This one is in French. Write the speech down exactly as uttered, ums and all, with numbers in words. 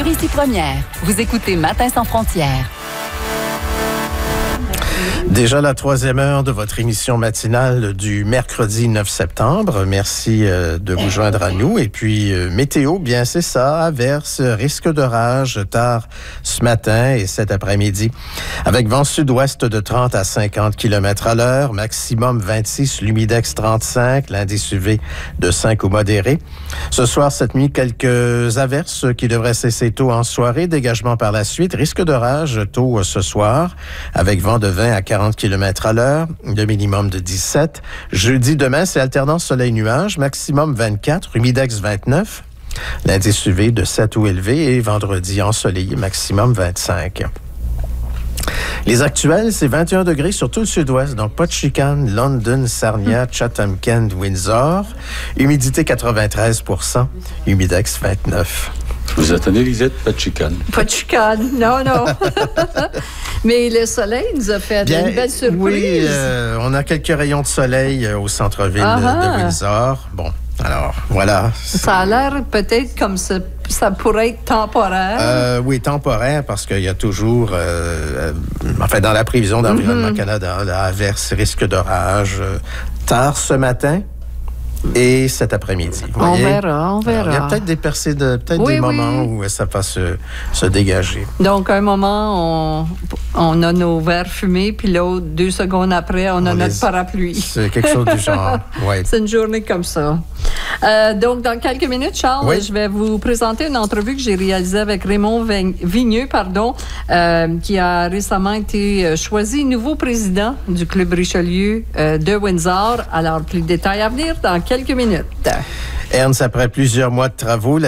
Ici Première. Vous écoutez Matin sans frontières. Déjà la troisième heure de votre émission matinale du mercredi neuf septembre. Merci euh, de vous joindre à nous. Et puis, euh, météo, bien c'est ça, averse, risque d'orage tard ce matin et cet après-midi. Avec vent sud-ouest de trente à cinquante kilomètres à l'heure, maximum vingt-six, l'humidex trente-cinq, l'indice U V de cinq ou modéré. Ce soir, cette nuit, quelques averses qui devraient cesser tôt en soirée. Dégagement par la suite. Risque d'orage tôt ce soir, avec vent de vingt à quarante kilomètres à l'heure, de minimum de dix-sept. Jeudi, demain, c'est alternance soleil-nuage, maximum vingt-quatre, humidex vingt-neuf, l'indice U V de sept ou élevé, et vendredi ensoleillé, maximum vingt-cinq. Les actuels, c'est vingt et un degrés sur tout le sud-ouest, donc pas de chicane, London, Sarnia, Chatham, Kent, Windsor. Humidité quatre-vingt-treize pour cent, humidex vingt-neuf. Vous attendez, Lisette, pas de chicane. Pas de chicane, non, non. Mais le soleil nous a fait Bien, une belle surprise. Oui, euh, on a quelques rayons de soleil au centre-ville uh-huh. de Windsor. Bon, alors, voilà. Ça a l'air peut-être comme ça, ça pourrait être temporaire. Euh, oui, temporaire, parce qu'il y a toujours, euh, enfin, dans la prévision d'Environnement mm-hmm. Canada, la averse, risque d'orage, euh, tard ce matin. Et cet après-midi. Vous on voyez? verra, on verra. Alors, il y a peut-être des percées, de, peut-être oui, des oui. moments où ça va se, se dégager. Donc, un moment, on, on a nos verres fumés, puis l'autre, deux secondes après, on, on a les... notre parapluie. C'est quelque chose du genre, oui. C'est une journée comme ça. Euh, donc, dans quelques minutes, Charles, oui. je vais vous présenter une entrevue que j'ai réalisée avec Raymond Vigneux, pardon, euh, qui a récemment été choisi nouveau président du Club Richelieu euh, de Windsor. Alors, plus de détails à venir dans quelques minutes. Ernst, après plusieurs mois de travaux, la